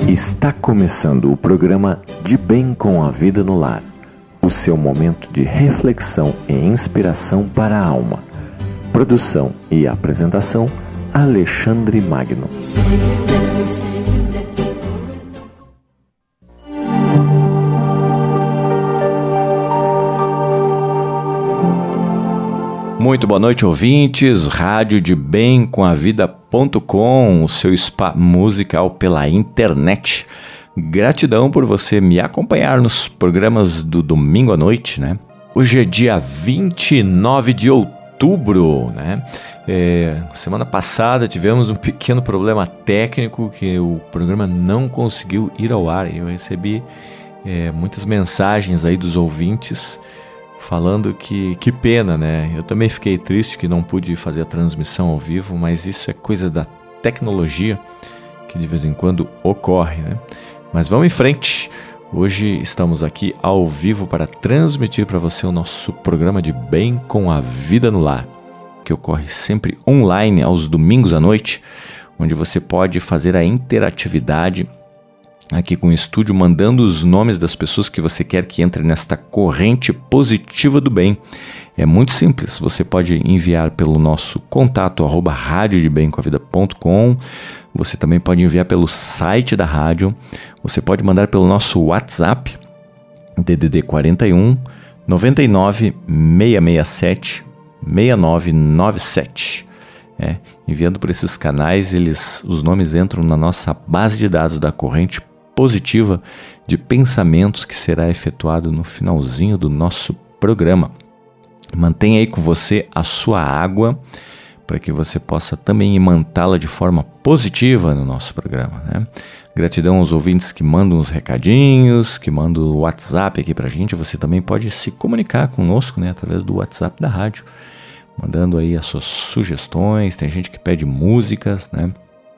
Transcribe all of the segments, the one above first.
Está começando o programa De Bem com a Vida no Lar, o seu momento de reflexão e inspiração para a alma. Produção e apresentação, Alexandre Magno. Muito boa noite, ouvintes. Rádio de Bem com a Vida.com, o seu spa musical pela internet. Gratidão por você me acompanhar nos programas do domingo à noite, né? Hoje é dia 29 de outubro, né? Semana passada tivemos um pequeno problema técnico que o programa não conseguiu ir ao ar. Eu recebi muitas mensagens aí dos ouvintes falando que pena, né? Eu também fiquei triste que não pude fazer a transmissão ao vivo, mas isso é coisa da tecnologia que de vez em quando ocorre, né? Mas vamos em frente. Hoje estamos aqui ao vivo para transmitir para você o nosso programa de Bem com a Vida no Lar, que ocorre sempre online aos domingos à noite, onde você pode fazer a interatividade aqui com o estúdio, mandando os nomes das pessoas que você quer que entre nesta corrente positiva do bem. É muito simples, você pode enviar pelo nosso contato @radiodebemcomavida.com. Você também pode enviar pelo site da rádio. Você pode mandar pelo nosso WhatsApp, DDD 41 99 667 6997. Enviando por esses canais, os nomes entram na nossa base de dados da corrente positiva de pensamentos que será efetuado no finalzinho do nosso programa. Mantenha aí com você a sua água para que você possa também imantá-la de forma positiva no nosso programa, né? Gratidão aos ouvintes que mandam os recadinhos, que mandam o WhatsApp aqui para a gente. Você também pode se comunicar conosco, né, através do WhatsApp da rádio, mandando aí as suas sugestões. Tem gente que pede músicas, né?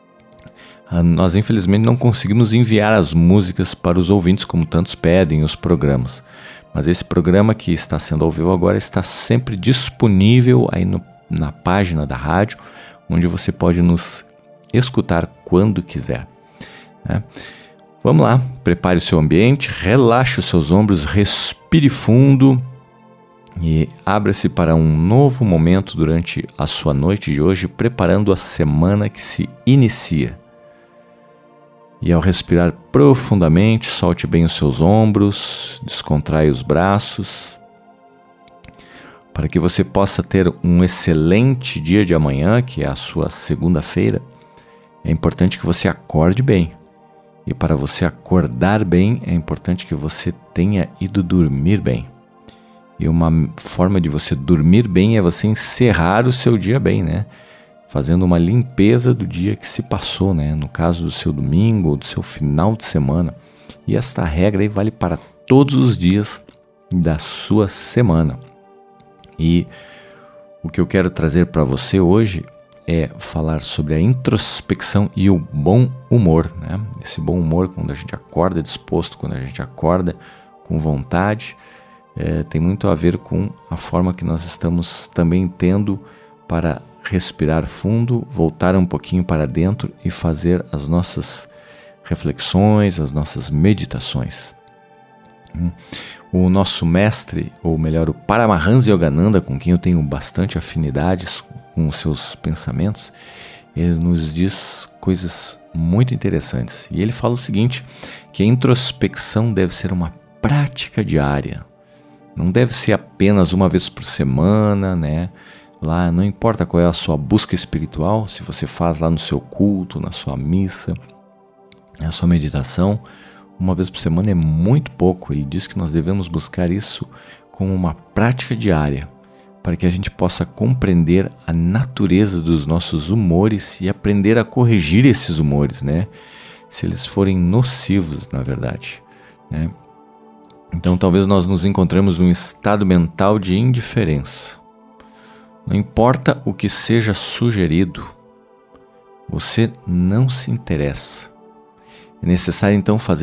Nós infelizmente não conseguimos enviar as músicas para os ouvintes como tantos pedem os programas. Mas esse programa que está sendo ao vivo agora está sempre disponível aí na página da rádio, onde você pode nos escutar quando quiser, né? Vamos lá, prepare o seu ambiente, relaxe os seus ombros, respire fundo e abra-se para um novo momento durante a sua noite de hoje, preparando a semana que se inicia. E ao respirar profundamente, solte bem os seus ombros, descontraia os braços, para que você possa ter um excelente dia de amanhã, que é a sua segunda-feira. É importante que você acorde bem. E para você acordar bem, é importante que você tenha ido dormir bem. E uma forma de você dormir bem é você encerrar o seu dia bem, né? Fazendo uma limpeza do dia que se passou, né? No caso do seu domingo ou do seu final de semana. E esta regra aí vale para todos os dias da sua semana. E o que eu quero trazer para você hoje é falar sobre a introspecção e o bom humor, né? Esse bom humor, quando a gente acorda disposto, quando a gente acorda com vontade, tem muito a ver com a forma que nós estamos também tendo para respirar fundo, voltar um pouquinho para dentro e fazer as nossas reflexões, as nossas meditações. O nosso mestre, ou melhor, o Paramahansa Yogananda, com quem eu tenho bastante afinidades com os seus pensamentos, ele nos diz coisas muito interessantes. E ele fala o seguinte, que a introspecção deve ser uma prática diária. Não deve ser apenas uma vez por semana, né? Lá, não importa qual é a sua busca espiritual, se você faz lá no seu culto, na sua missa, na sua meditação, uma vez por semana é muito pouco. Ele diz que nós devemos buscar isso como uma prática diária, para que a gente possa compreender a natureza dos nossos humores e aprender a corrigir esses humores, né? Se eles forem nocivos, na verdade, né? Então talvez nós nos encontremos num estado mental de indiferença. Não importa o que seja sugerido, você não se interessa. É necessário então fazer